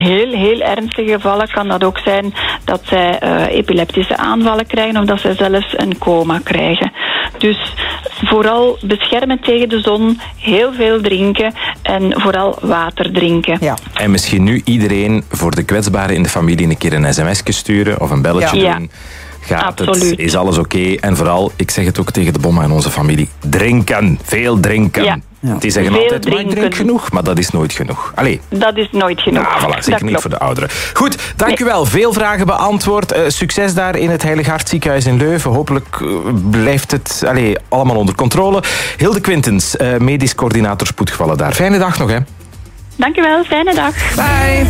heel ernstige gevallen kan dat ook zijn dat zij epileptische aanvallen krijgen of dat zij zelfs een coma krijgen. Dus vooral beschermen tegen de zon, heel veel drinken en vooral water drinken. Ja. En misschien nu iedereen voor de kwetsbaren in de familie een keer een sms'je sturen of een belletje doen. Gaat absoluut. het? Is alles oké? En vooral, ik zeg het ook tegen de bomma en onze familie, drinken. Veel drinken. Ja. Die zeggen Veel altijd, maar ik drink drinken. genoeg. Maar dat is nooit genoeg. Allee. Dat is nooit genoeg. Nou, voilà, Dat zeker niet klopt. voor de ouderen. Goed, dank u wel. Veel vragen beantwoord. Succes daar in het Heilig Hart ziekenhuis in Leuven. Hopelijk blijft het allemaal onder controle. Hilde Quintens, medisch coördinator spoedgevallen daar. Fijne dag nog, hè. Dank u wel, fijne dag. Bye.